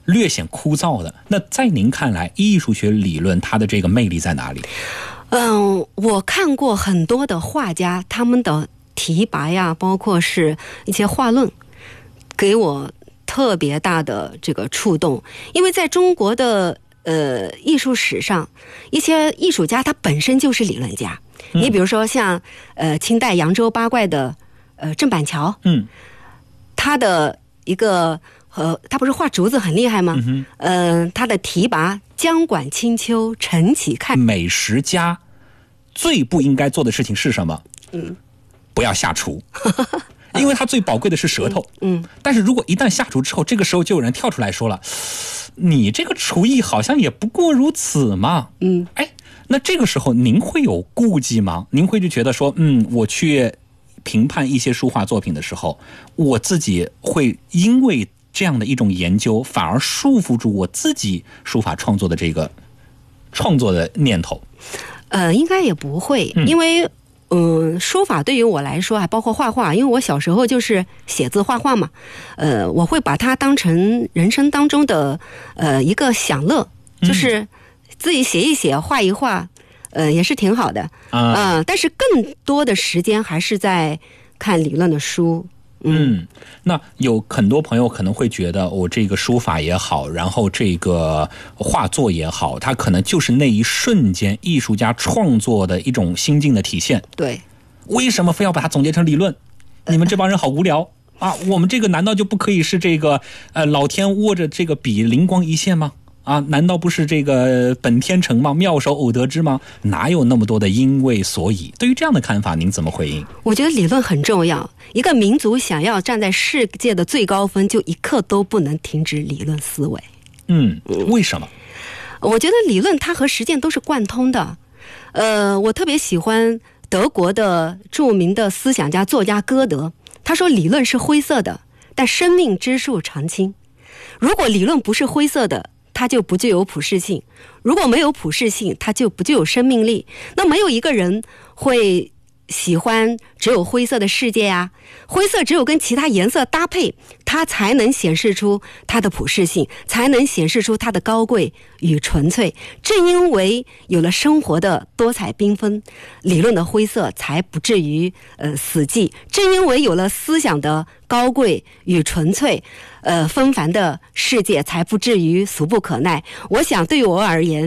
略显枯燥的。那在您看来，艺术学理论它的这个魅力在哪里？ 我看过很多的画家，他们的提拔呀，包括是一些画论，给我特别大的这个触动。因为在中国的艺术史上，一些艺术家他本身就是理论家。你比如说像清代扬州八怪的郑板桥，他的一个他不是画竹子很厉害吗？他的提拔江管清秋、陈启看。 美食家最不应该做的事情是什么？不要下厨。因为他最宝贵的是舌头。但是如果一旦下厨之后，这个时候就有人跳出来说了，你这个厨艺好像也不过如此嘛。那这个时候您会有顾忌吗？您会就觉得说，我去评判一些书画作品的时候，我自己会因为这样的一种研究，反而束缚住我自己书法创作的这个创作的念头？ 应该也不会，因为书法对于我来说，还包括画画，因为我小时候就是写字画画嘛，我会把它当成人生当中的一个享乐，就是自己写一写，画一画，也是挺好的但是更多的时间还是在看理论的书。 那有很多朋友可能会觉得，我这个书法也好，然后这个画作也好，它可能就是那一瞬间艺术家创作的一种心境的体现。 对， 为什么非要把它总结成理论？你们这帮人好无聊啊！我们这个难道就不可以是这个老天握着这个笔灵光一现吗？难道不是这个本天成吗？妙手偶得之吗？哪有那么多的因为所以？对于这样的看法，您怎么回应？ 我觉得理论很重要。一个民族想要站在世界的最高峰，就一刻都不能停止理论思维。 为什么？ 我觉得理论它和实践都是贯通的。我特别喜欢德国的著名的思想家作家歌德，他说理论是灰色的，但生命之树常青。如果理论不是灰色的，它就不具有普适性，如果没有普适性，它就不具有生命力。那没有一个人会喜欢只有灰色的世界啊，灰色只有跟其他颜色搭配，它才能显示出它的普适性，才能显示出它的高贵与纯粹。正因为有了生活的多彩缤纷，理论的灰色才不至于死寂。正因为有了思想的高贵与纯粹，纷繁的世界才不至于俗不可耐。我想对于我而言，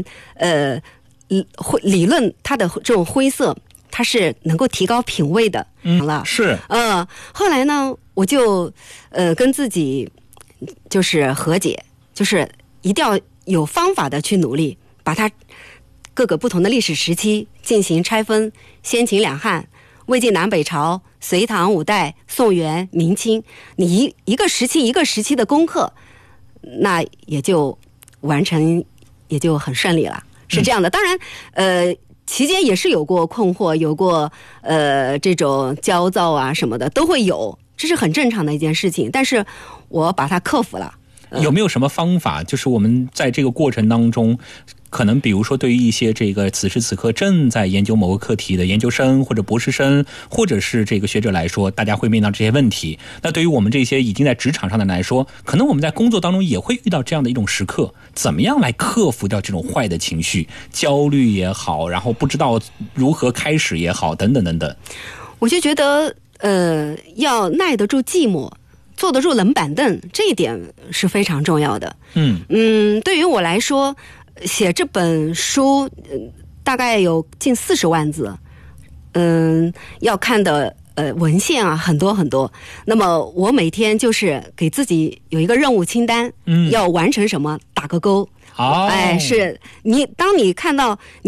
理论它的这种灰色，它是能够提高品味的。 是。 后来呢，我就跟自己就是和解，就是一定要有方法的去努力，把它各个不同的历史时期进行拆分，先秦两汉、魏晋南北朝、隋唐五代、宋元明清，你一个时期一个时期的功课，那也就完成，也就很顺利了。是这样的。当然期间也是有过困惑，有过这种焦躁啊什么的都会有，这是很正常的一件事情，但是我把它克服了。 有没有什么方法，就是我们在这个过程当中，可能比如说对于一些这个此时此刻正在研究某个课题的研究生或者博士生或者是这个学者来说，大家会面临到这些问题。那对于我们这些已经在职场上的人来说，可能我们在工作当中也会遇到这样的一种时刻，怎么样来克服掉这种坏的情绪，焦虑也好，然后不知道如何开始也好，等等等等。 我就觉得要耐得住寂寞，坐得住冷板凳，这一点是非常重要的。对于我来说，写这本书大概有近40万字，要看的文献啊很多很多。那么我每天就是给自己有一个任务清单，要完成什么打个勾。是当你看到